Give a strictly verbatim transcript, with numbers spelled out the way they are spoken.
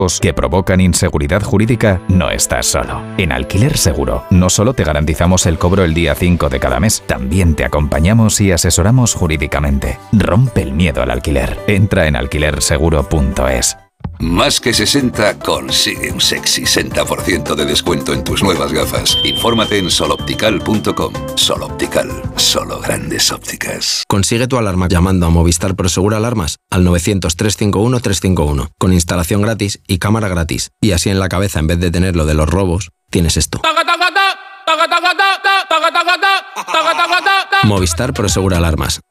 que provocan inseguridad jurídica, no estás solo. En Alquiler Seguro, no solo te garantizamos el cobro el día cinco de cada mes, también te acompañamos y asesoramos jurídicamente. Rompe el miedo al alquiler. Entra en alquiler seguro punto es. Más que sesenta consigue un sexy sesenta por ciento de descuento en tus nuevas gafas. Infórmate en sol optical punto com. Sol Optical, solo grandes ópticas. Consigue tu alarma llamando a Movistar Prosegur Alarmas al novecientos, trescientos cincuenta y uno, trescientos cincuenta y uno, con instalación gratis y cámara gratis. Y así en la cabeza, en vez de tener lo de los robos, tienes esto. Movistar Prosegur Alarmas.